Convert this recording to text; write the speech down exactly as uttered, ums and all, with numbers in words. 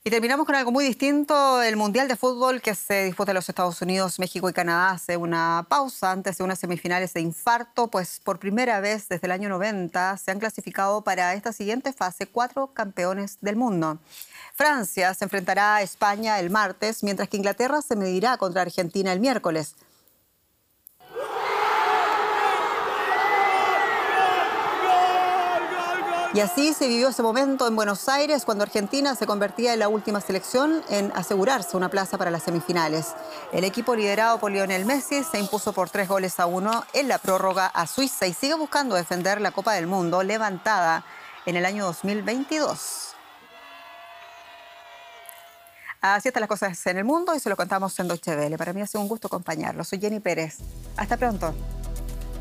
Y terminamos con algo muy distinto. El Mundial de Fútbol que se disputa en los Estados Unidos, México y Canadá hace una pausa antes de unas semifinales de infarto, pues por primera vez desde el año noventa se han clasificado para esta siguiente fase cuatro campeones del mundo. Francia se enfrentará a España el martes, mientras que Inglaterra se medirá contra Argentina el miércoles. Y así se vivió ese momento en Buenos Aires cuando Argentina se convertía en la última selección en asegurarse una plaza para las semifinales. El equipo liderado por Lionel Messi se impuso por tres goles a uno en la prórroga a Suiza y sigue buscando defender la Copa del Mundo levantada en el año dos mil veintidós. Así están las cosas en el mundo y se lo contamos en Deutsche Welle. Para mí ha sido un gusto acompañarlo. Soy Jenny Pérez. Hasta pronto.